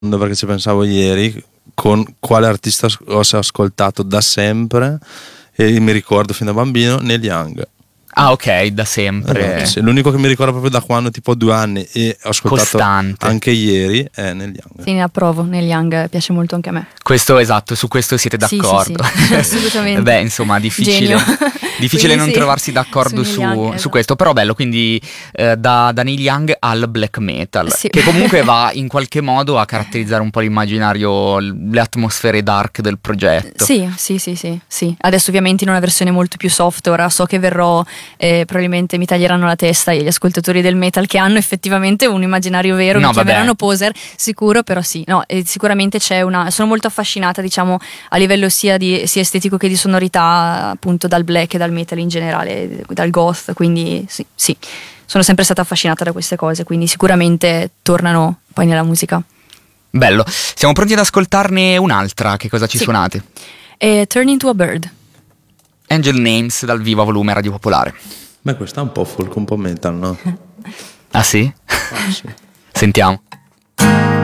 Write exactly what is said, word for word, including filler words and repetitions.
perché ci pensavo ieri, con quale artista ho ascoltato da sempre e mi ricordo fin da bambino, Neil Young. Ah, ok, da sempre. Esatto, sì. L'unico che mi ricordo proprio da quando tipo ho due anni e ho ascoltato Costante. anche ieri è Neil Young. Sì, ne approvo, Neil Young piace molto anche a me. Questo, esatto, su questo siete d'accordo. Sì, sì, sì. Assolutamente. Beh, insomma, difficile, difficile non sì, trovarsi d'accordo su su, Neil Young, su esatto. questo, però bello, quindi eh, da, da Neil Young al black metal, Sì. che comunque va in qualche modo a caratterizzare un po' l'immaginario, le atmosfere dark del progetto. Sì, sì, sì, sì, sì. Adesso ovviamente in una versione molto più soft, ora so che verrò, eh, probabilmente mi taglieranno la testa gli ascoltatori del metal che hanno effettivamente un immaginario vero, No, mi chiameranno vabbè. poser, sicuro, però sì, no, eh, sicuramente c'è una, sono molto affascinata, diciamo, a livello sia di sia estetico che di sonorità, appunto dal black e dal metal in generale, dal goth, quindi sì, sì, sono sempre stata affascinata da queste cose, quindi sicuramente tornano poi nella musica. Bello, siamo pronti ad ascoltarne un'altra, che cosa ci Sì. suonate? E Turn Into a Bird. Angel Names dal vivo a volume Radio Popolare. Beh, questa è un po' folk, un po' metal, no? Ah sì? Ah, sì. Sentiamo.